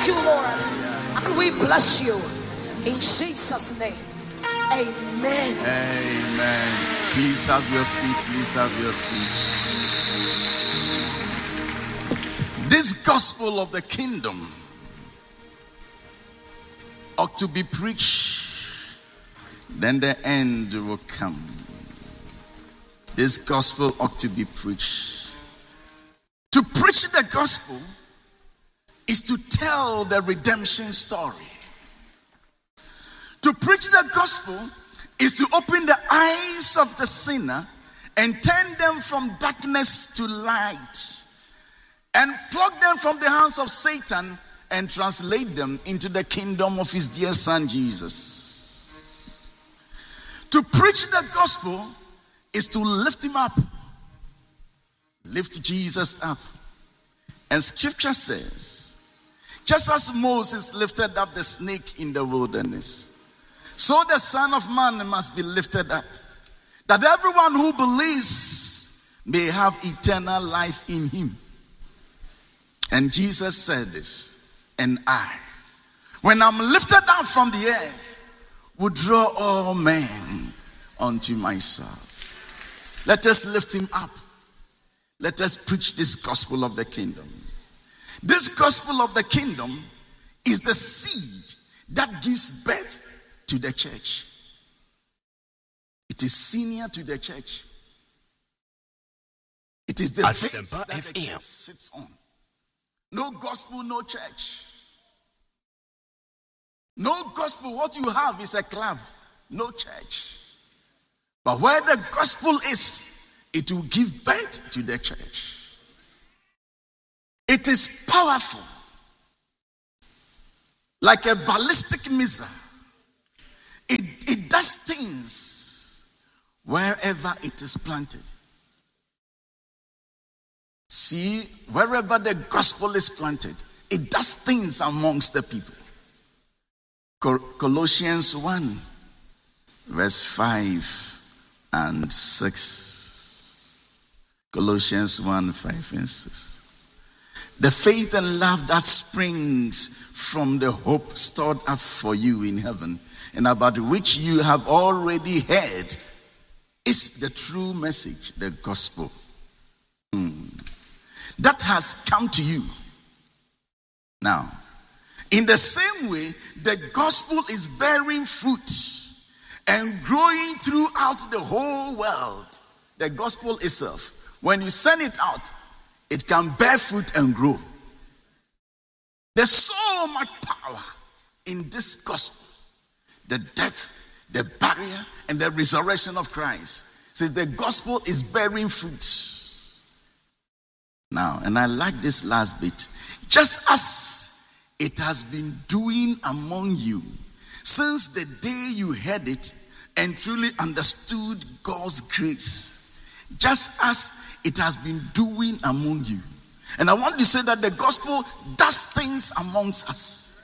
you, Lord. And we bless you. In Jesus' name. Amen. Amen. Please have your seat. Please have your seat. This gospel of the kingdom ought to be preached, then the end will come. This gospel ought to be preached. To preach the gospel is to tell the redemption story. To preach the gospel is to open the eyes of the sinner and turn them from darkness to light, and pluck them from the hands of Satan and translate them into the kingdom of his dear son Jesus. To preach the gospel is to lift him up. Lift Jesus up. And scripture says, just as Moses lifted up the snake in the wilderness, so the Son of Man must be lifted up, that everyone who believes may have eternal life in him. And Jesus said this, and I, when I'm lifted up from the earth, will draw all men unto myself. Let us lift him up. Let us preach this gospel of the kingdom. This gospel of the kingdom is the seed that gives birth to the church. It is senior to the church. It is the base that the church sits on. No gospel, no church. No gospel, what you have is a club, no church. But where the gospel is, it will give birth to the church. It is powerful, like a ballistic missile. It does things wherever it is planted. See, wherever the gospel is planted, it does things amongst the people. Colossians 1, verse 5 and 6. Colossians 1, 5 and 6. The faith and love that springs from the hope stored up for you in heaven, and about which you have already heard, is the true message, the gospel. That has come to you. Now, in the same way, the gospel is bearing fruit and growing throughout the whole world. The gospel itself, when you send it out, it can bear fruit and grow. There's so much power in this gospel. The death, the burial, and the resurrection of Christ. It says the gospel is bearing fruit. Now, and I like this last bit. Just as it has been doing among you since the day you heard it and truly understood God's grace. Just as it has been doing among you. And I want to say that the gospel does things amongst us.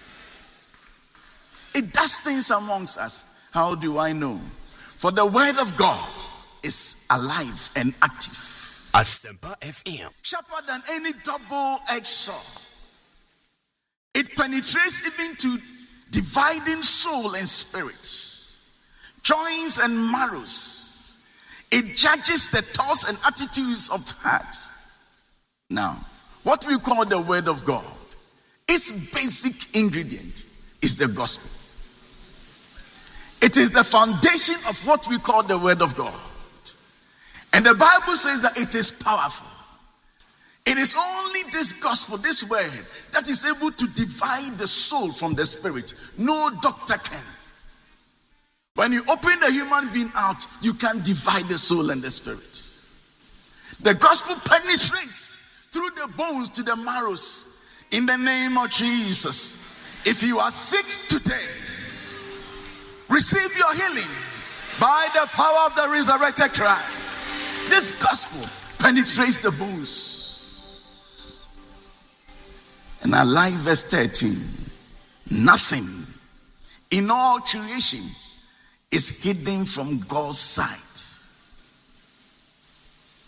It does things amongst us. How do I know? For the word of God is alive and active. Asempa FM. Sharper than any double-edged sword. It penetrates even to dividing soul and spirit, joints and marrows. It judges the thoughts and attitudes of the heart. Now, what we call the word of God, its basic ingredient is the gospel. It is the foundation of what we call the word of God. And the Bible says that it is powerful. It is only this gospel, this word, that is able to divide the soul from the spirit. No doctor can. When you open the human being out, you can divide the soul and the spirit. The gospel penetrates through the bones to the marrows. In the name of Jesus. If you are sick today, receive your healing by the power of the resurrected Christ. This gospel penetrates the bones. And I like verse 13. Nothing in all creation is hidden from God's sight.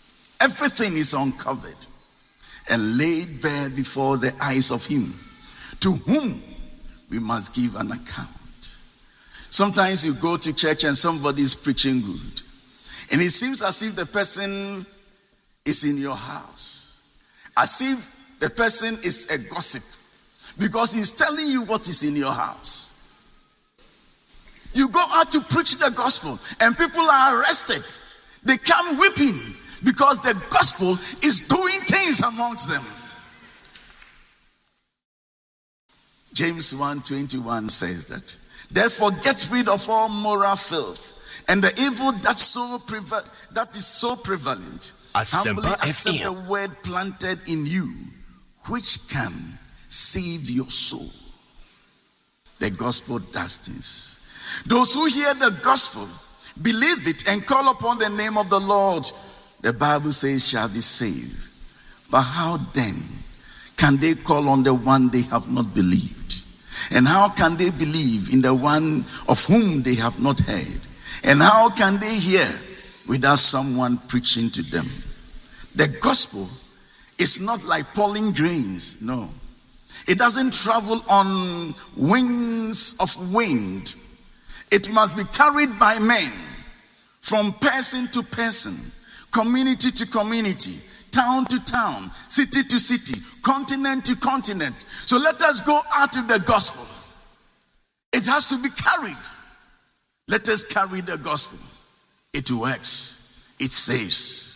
Everything is uncovered and laid bare before the eyes of him to whom we must give an account. Sometimes you go to church and somebody is preaching good, and it seems as if the person is in your house, as if the person is a gossip, because he's telling you what is in your house. You go out to preach the gospel and people are arrested. They come weeping because the gospel is doing things amongst them. James 1:21 says that, therefore get rid of all moral filth and the evil that is so prevalent. Humbly accept the word planted in you, which can save your soul. The gospel does this. Those who hear the gospel, believe it, and call upon the name of the Lord, the Bible says, shall be saved. But how then can they call on the one they have not believed? And how can they believe in the one of whom they have not heard? And how can they hear without someone preaching to them? The gospel is not like pollen grains. No. It doesn't travel on wings of wind. It must be carried by men from person to person, community to community, town to town, city to city, continent to continent. So let us go out with the gospel. It has to be carried. Let us carry the gospel. It works. It saves.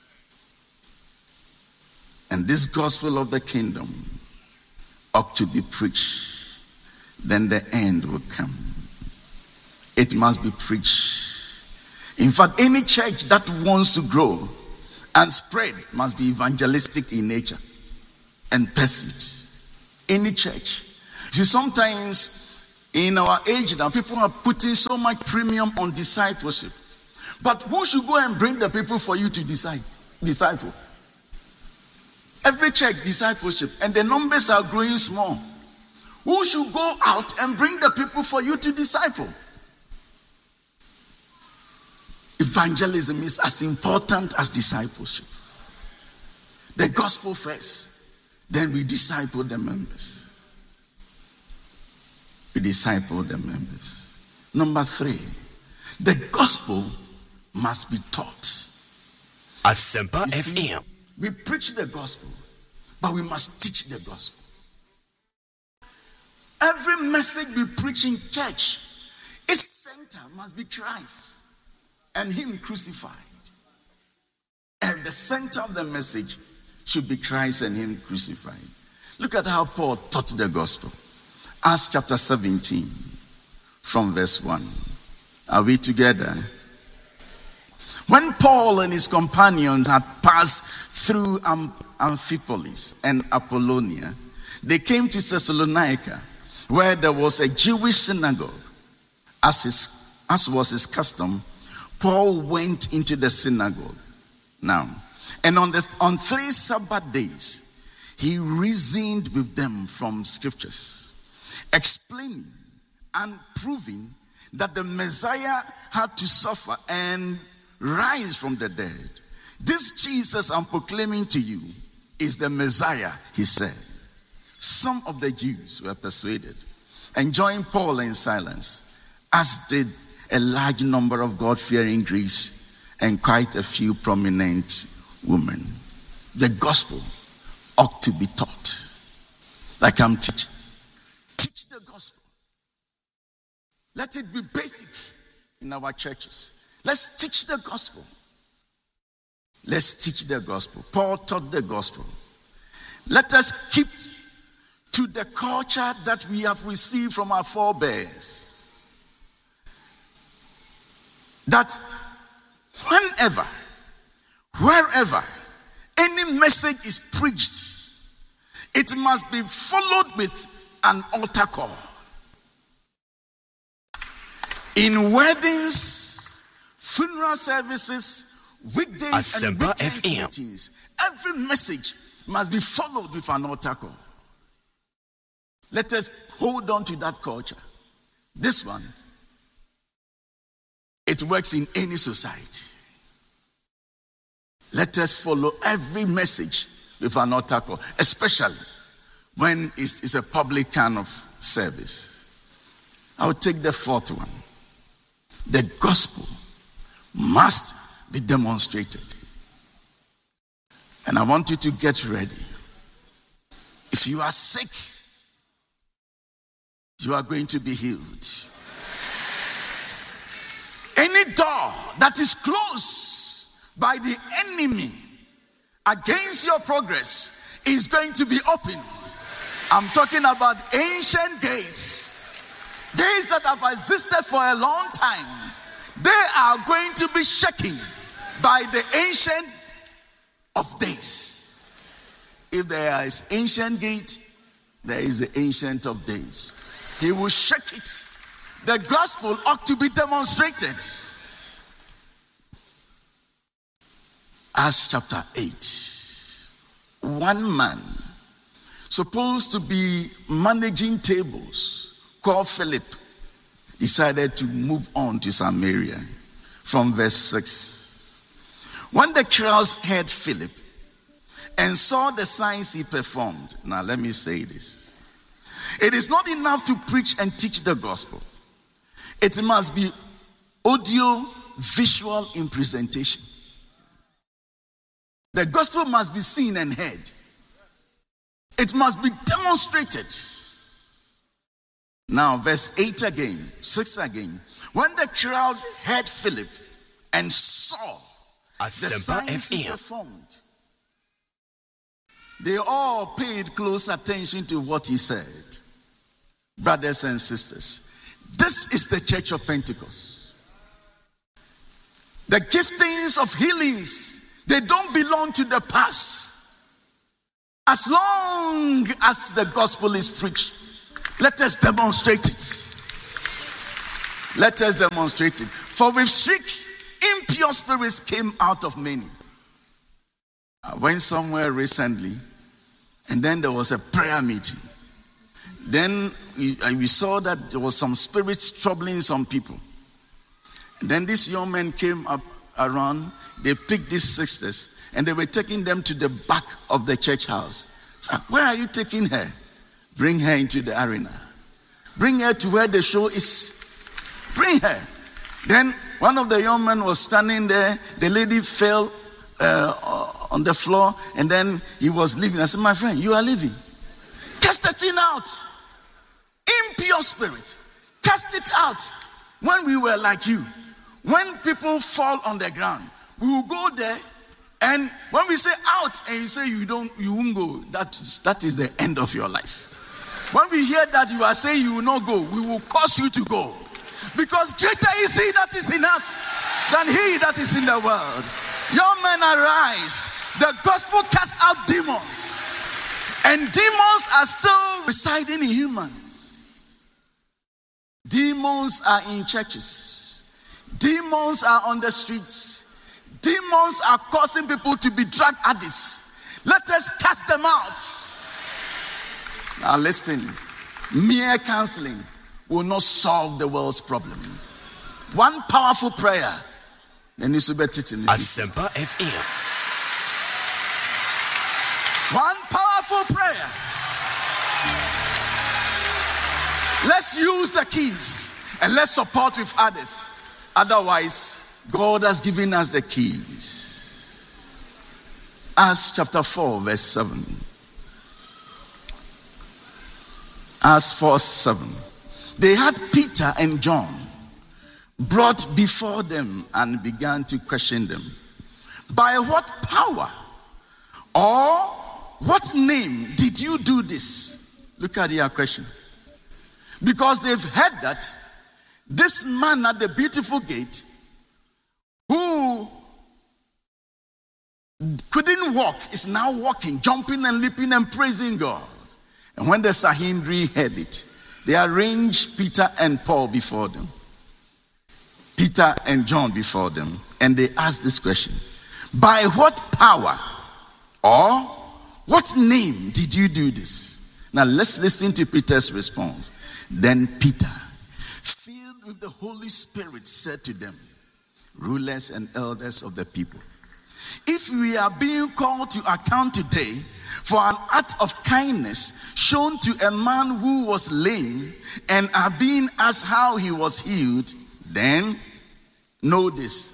And this gospel of the kingdom ought to be preached. Then the end will come. It must be preached. In fact, any church that wants to grow and spread must be evangelistic in nature and pursuit. Any church. See, sometimes in our age now, people are putting so much premium on discipleship. But who should go and bring the people for you to disciple? Every church discipleship, and the numbers are growing small. Who should go out and bring the people for you to disciple? Evangelism is as important as discipleship. The gospel first, then we disciple the members. We disciple the members. Number 3, the gospel must be taught. Asempa FM. We preach the gospel, but we must teach the gospel. Every message we preach in church, its center must be Christ and Him crucified. And the center of the message should be Christ and Him crucified. Look at how Paul taught the gospel. Acts chapter 17 from verse 1. Are we together? When Paul and his companions had passed through Amphipolis and Apollonia, they came to Thessalonica, where there was a Jewish synagogue. As was his custom, Paul went into the synagogue. Now, and on 3 Sabbath days, he reasoned with them from scriptures, explaining and proving that the Messiah had to suffer and rise from the dead. This Jesus I'm proclaiming to you is the Messiah, he said. Some of the Jews were persuaded and joined Paul in silence, as did a large number of God-fearing Greeks and quite a few prominent women. The gospel ought to be taught. Like I'm teaching. Teach the gospel. Let it be basic in our churches. Let's teach the gospel. Let's teach the gospel. Paul taught the gospel. Let us keep to the culture that we have received from our forebears. That whenever, wherever any message is preached, it must be followed with an altar call. In weddings, funeral services, weekdays, Asempa and weekends FM. meetings, every message must be followed with an altar call. Let us hold on to that culture. This one, it works in any society. Let us follow every message with an altar call, especially when it's a public kind of service. I will take the fourth one. The gospel must be demonstrated. And I want you to get ready. If you are sick, you are going to be healed. Any door that is closed by the enemy against your progress is going to be open. I'm talking about ancient gates. Gates that have existed for a long time. They are going to be shaken by the ancient of days. If there is ancient gate, there is the ancient of days. He will shake it. The gospel ought to be demonstrated. Acts chapter 8. One man supposed to be managing tables, called Philip, decided to move on to Samaria. From verse 6. When the crowds heard Philip and saw the signs he performed. Now let me say this. It is not enough to preach and teach the gospel. It must be audio, visual in presentation. The gospel must be seen and heard. It must be demonstrated. Now, verse 8 again, 6 again. When the crowd heard Philip and saw the signs he performed, they all paid close attention to what he said. Brothers and sisters, this is the church of Pentecost. The giftings of healings, they don't belong to the past. As long as the gospel is preached, let us demonstrate it. Let us demonstrate it. For with shriek, impure spirits came out of many. I went somewhere recently, and then there was a prayer meeting. Then we saw that there was some spirits troubling some people. And then this young man came up around. They picked these sisters, and they were taking them to the back of the church house. So, where are you taking her? Bring her into the arena. Bring her to where the show is. Bring her. Then one of the young men was standing there. The lady fell on the floor, and then he was leaving. I said, my friend, you are leaving. Cast the thing out. Impure spirit. Cast it out. When we were like you, when people fall on the ground, we will go there, and when we say out and you say you won't go, that is the end of your life. When we hear that you are saying you will not go, we will cause you to go. Because greater is he that is in us than he that is in the world. Young men, arise. The gospel casts out demons. And demons are still residing in humans. Demons are in churches. Demons are on the streets. Demons are causing people to be drug addicts. Let us cast them out. Now listen, mere counseling will not solve the world's problem. One powerful prayer. Asempa FM. One powerful prayer. Let's use the keys and let's support with others. Otherwise, God has given us the keys. Acts chapter 4, verse 7. Acts 4:7. They had Peter and John brought before them and began to question them. By what power or what name did you do this? Look at your question. Because they've heard that this man at the beautiful gate who couldn't walk is now walking, jumping and leaping and praising God. And when the Sanhedrin heard it, they arranged Peter and Paul before them. Peter and John before them. And they asked this question. By what power or what name did you do this? Now let's listen to Peter's response. Then Peter, filled with the Holy Spirit, said to them, rulers and elders of the people, If we are being called to account today for an act of kindness shown to a man who was lame and are being asked how he was healed, then know this.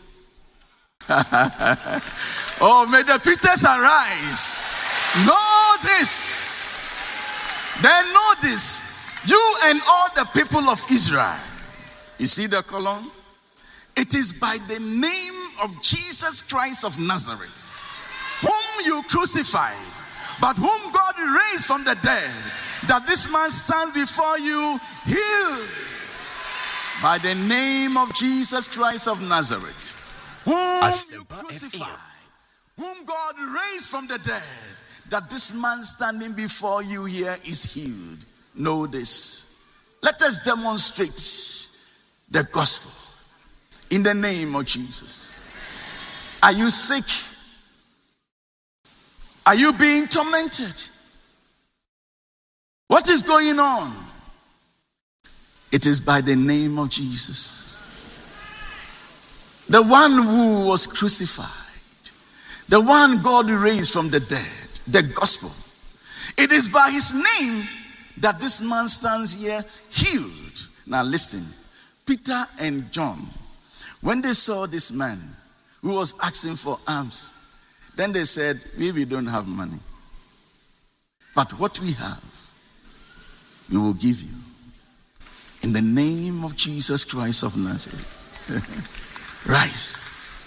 Oh, may the Peters arise. Know this. Then know this. You and all the people of Israel. You see the column? It is by the name of Jesus Christ of Nazareth, whom you crucified, but whom God raised from the dead, that this man stands before you healed. By the name of Jesus Christ of Nazareth, whom you crucified, whom God raised from the dead, that this man standing before you here is healed. Know this. Let us demonstrate the gospel in the name of Jesus. Are you sick? Are you being tormented? What is going on? It is by the name of Jesus. The one who was crucified. The one God raised from the dead. The gospel. It is by his name that this man stands here healed. Now listen. Peter and John, when they saw this man who was asking for alms, then they said, we don't have money. But what we have, we will give you. In the name of Jesus Christ of Nazareth. Rise.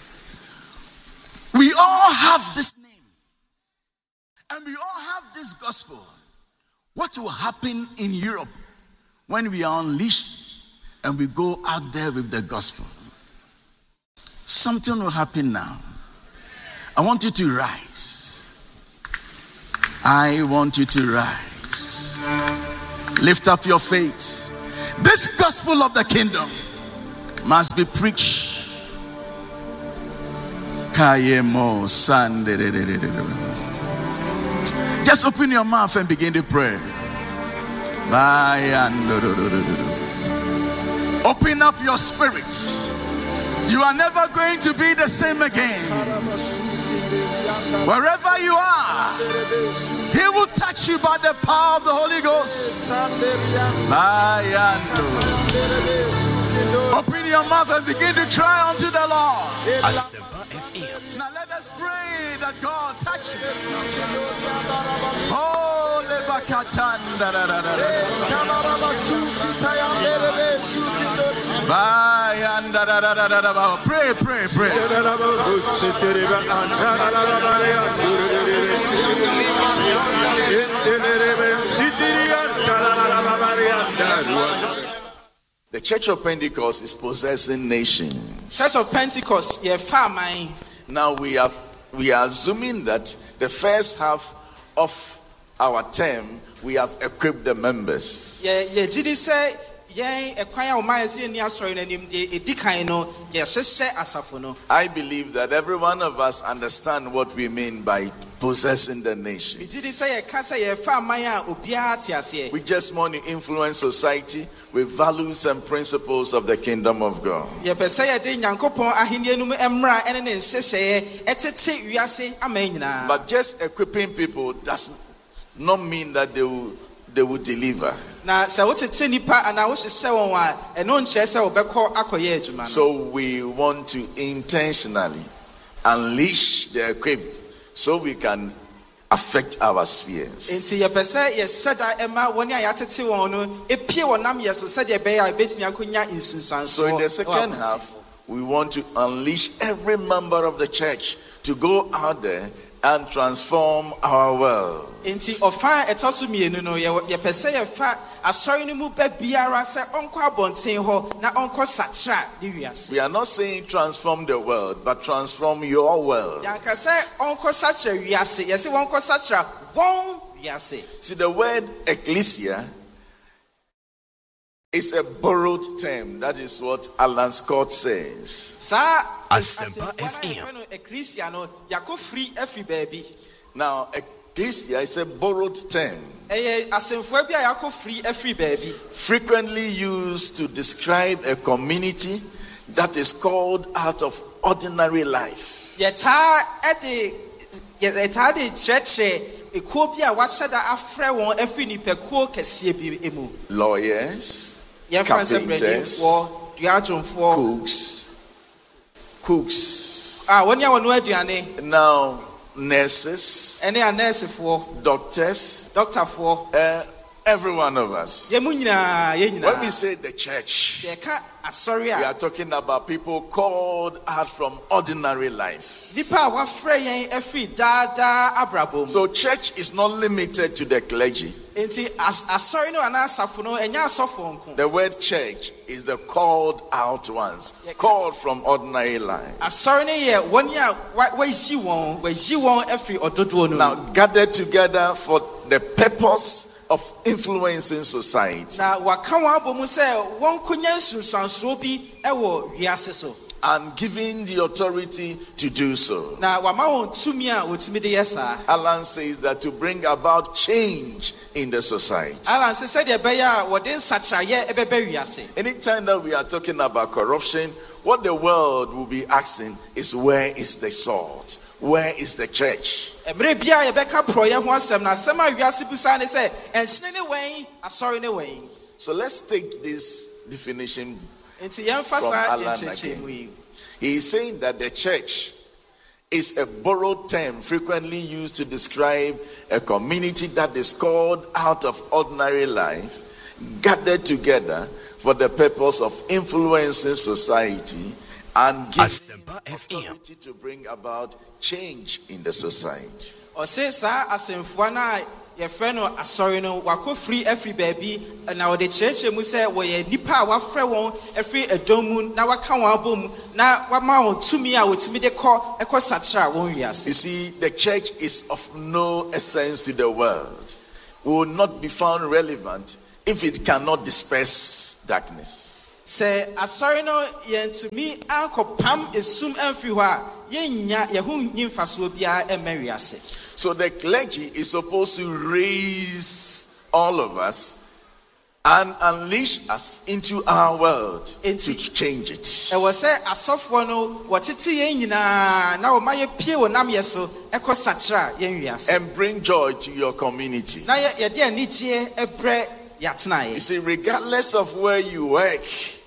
We all have this name. And we all have this gospel. What will happen in Europe when we are unleashed and we go out there with the gospel? Something will happen now. I want you to rise. I want you to rise. Lift up your faith. This gospel of the kingdom must be preached. Just open your mouth and begin to pray. Open up your spirits. You are never going to be the same again. Wherever you are, he will touch you by the power of the Holy Ghost. Open your mouth and begin to cry unto the Lord. Now let us pray that God touch you. Oh, pray. The Church of Pentecost is possessing nations. Church of Pentecost, now we are assuming that the first half of our term we have equipped the members. I believe that every one of us understand what we mean by possessing the nation. We just want to influence society with values and principles of the kingdom of God. But just equipping people does not mean that they will deliver. So we want to intentionally unleash the equipped so we can affect our spheres. So in the second half, we want to unleash every member of the church to go out there and transform our world. We are not saying transform the world, but transform your world. See, the word ecclesia is a borrowed term. That is what Alan Scott says. Asempa FM. Now, ecclesia is a borrowed term, frequently used to describe a community that is called out of ordinary life. Yɛtaa de kyerɛkyerɛ ekuo bi a wahyɛ da afrɛ wɔn afiri nipakuo kɛseɛ bi emu. Lawyers, Yɛmfa nsɛ carpenters, mpanimfoɔ, duadwomfoɔ, cooks. wɔn a wɔn aduane. Now, nurses, Ɛne anɛɛsefoɔ, doctors, dɔktafoɔ. every one of us. Yɛn mu nyinaa, yɛn nyinaa. When we say the church, Sɛ yɛka asɔre we a. are talking about people called out from ordinary life. Nipa a wafrɛ yɛn afiri daadaa abrabɔ mu. So church is not limited to the clergy. Enti asɔre no anaa asafo no ɛnyɛ asɔfo nko. The word church is the called out ones, called from ordinary life. Asɔre no yɛ wɔn a wɔayi wɔn afiri ɔdodoɔ no. Now gathered together for the purpose of influencing society. Na waka wɔn abɔ mu sɛ wɔn konya nsunsuansoɔ bi ɛwɔ wiase so. And giving the authority to do so. Na wama wɔn tumi a wɔtumi de yɛ saa. Alan says that to bring about change in the society. Alan sɛ sɛdeɛ ɛbɛyɛ a wɔde nsakyerɛeɛ ɛbɛbɛ wiase. Anytime that we are talking about corruption, what the world will be asking is, where is the salt? Where is the church? Mmerɛ bia a yɛbɛka porɔyɛ ho asɛm na asɛm a wiase bisa ne sɛ ɛnkyene ne wɛn asɔre ne wɛn. So let's take this definition Enti yɛmfa from saa Alan nkyɛnkyɛn mu yi. again. He is saying that the church is a borrowed term frequently used to describe a community that is called out of ordinary life, gathered together for the purpose of influencing society and giving authority to bring about change in the society. Ɔse saa asɛmfua no a yɛfrɛ no asɔre no wakɔ firi afiri baabi na wɔde kyerɛkyerɛ mu sɛ wɔyɛ nipa a wafrɛ wɔn afiri ɛdɔm mu na waka wɔn abɔ mu na wama wɔn tumi a wɔtumi de ɛkɔ sakyera wɔn wiase. You see, the church is of no essence to the world. Will not be found relevant if it cannot disperse darkness. Sɛ asɔre no yɛntumi ankɔpam esum amfiri hɔ a yɛho nyi mfasoɔ biara ɛmmɛ wiase. So the clergy is supposed to raise all of us and unleash us into our world to change it. Ɛwɔ sɛ asɔfoɔ no wɔtete yɛn nyinaa na wɔma yɛpie wɔ namyɛ so ɛkɔ sakyera yɛn wiase. And bring joy to your community. Na yɛde anigyeɛ ɛbrɛ yɛatenaeɛ. You see, regardless of where you work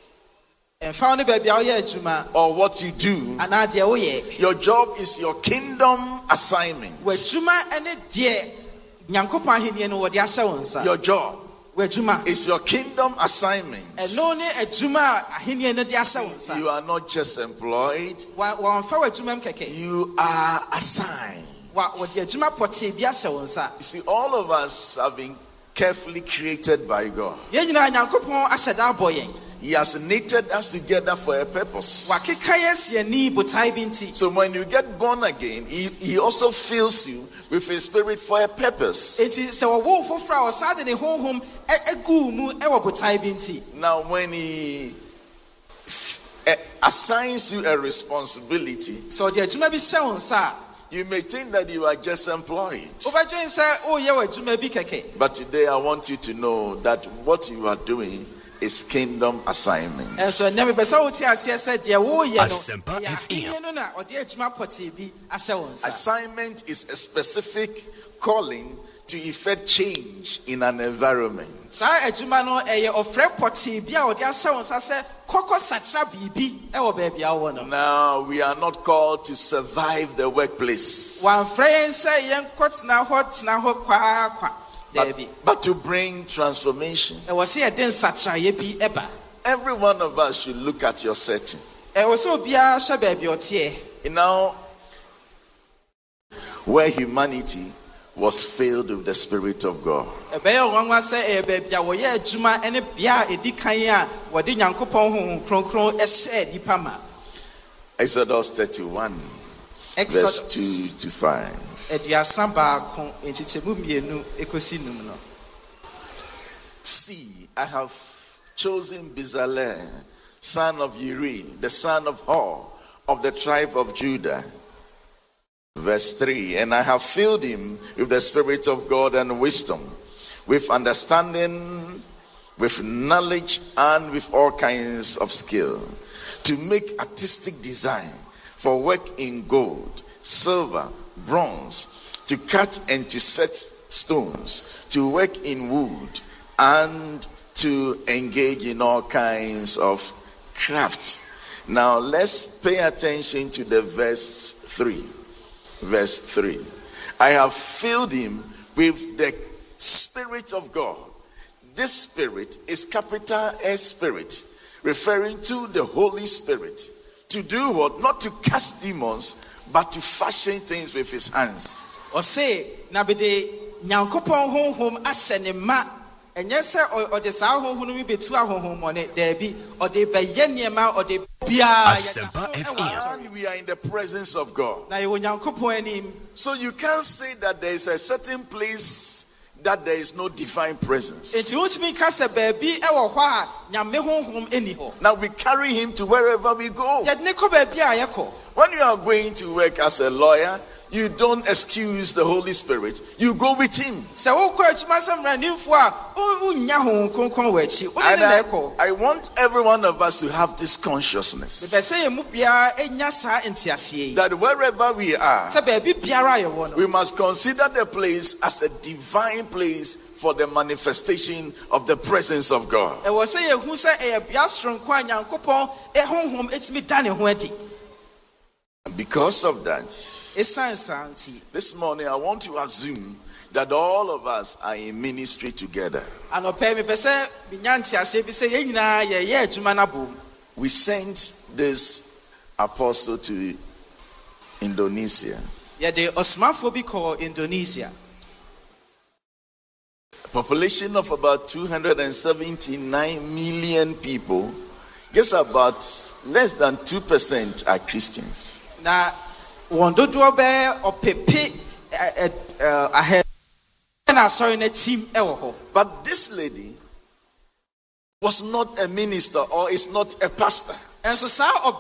ɛmfa ne baabi a woyɛ adwuma or what you do, anaa deɛ woyɛ. your job is your kingdom assignment. W'adwuma ɛne deɛ Nyankopɔn ahenni no wɔde ahyɛ wo nsa. Your job W'adwuma is your kingdom assignment. ɛno ne adwuma a ahenni no de ahyɛ wo nsa. You are not just employed, wɔmfa w'adwuma m kɛkɛ. you are assigned. Wɔde adwuma pɔtee bi ahyɛ wo nsa. You see, all of us have been carefully created by God. Yɛn nyinaa Nyankopɔn ahyɛ da abɔ yɛn. He has knitted us together for a purpose. Wakeka yɛn si ani botae bi nti. So when you get born again, he also fills you with his spirit for a purpose. Enti sɛ wɔwɔ foforɔ a ɔsaa de ne honhom egu mu ɛwɔ botae bi nti. Now when he assigns you a responsibility, Sɛ ɔde adwuma bi hyɛ wo nsa a, you may think that you are just employed. wobɛdwen sɛ woyɛ w'adwuma bi kɛkɛ. But today I want you to know that what you are doing is kingdom assignment. Ɛnso ɛnɛ mepɛ sɛ wote aseɛ sɛ deɛ woyɛ Asempa no FM. ahenni no na ɔde adwuma pɔtee bi ahyɛ wo nsa. Assignment is a specific calling to effect change in an environment. Saa adwuma no ɛyɛ ɔfrɛ pɔtee bi a ɔde ahyɛ wo nsa sɛ kɔkɔ sakyera biribi ɛwɔ baabi a wowɔ no. Now we are not called to survive the workplace, Wɔamfrɛ yɛn sɛ yɛnkɔ tena hɔ kwaakwa. but to bring transformation. Ɛwɔ sɛ yɛde nsakyerɛeɛ bi ɛba. Every one of us should look at your setting. Ɛwɔ sɛ obiara hwɛ baabi ɔteɛ. You know, where humanity was filled with the Spirit of God. Ɛbɛyɛ ɔnwanwa sɛ ɛyɛ baabi a wɔyɛ adwuma ɛne bea a ɛdi kan a wɔde Nyankopɔn Honhom Kronkron ɛhyɛ nipa ma. Exodus 31, verse 2 to 5. Aduasa baako nkyekyɛmu mmienu ekosi num no. See, I have chosen Bezalel, son of Uri, the son of Hur, of the tribe of Judah. Verse 3, and I have filled him with the Spirit of God and wisdom, with understanding, with knowledge, and with all kinds of skill, to make artistic design for work in gold, silver, bronze, to cut and to set stones, to work in wood, and to engage in all kinds of craft. Now let's pay attention to the verse 3. Verse 3. I have filled him with the Spirit of God. This Spirit is capital S Spirit, referring to the Holy Spirit. To do what? Not to cast demons, but to fashion things with his hands. Or say, Nabide, Nyankopon home asenema. And yes, sir, or the Sao who will be 2 home on it, there be, or they by Yenema, or they Asempa FM. And we are in the presence of God. Now you Nyankopon. So you can't say that there is a certain place that there is no divine presence. It's what me cast a baby, our why, Yamehon anyhow. Now we carry him to wherever we go. Yet Nico baby, Ayako. When you are going to work as a lawyer, you don't excuse the Holy Spirit. You go with him. So, and I want every one of us to have this consciousness that wherever we are, we must consider the place as a divine place for the manifestation of the presence of God. And because of that, this morning I want to assume that all of us are in ministry together. We sent this apostle to Indonesia. A population of about 279 million people. Just about less than 2% are Christians. Now, one do bear or pepe ahead. But this lady was not a minister or is not a pastor. And so,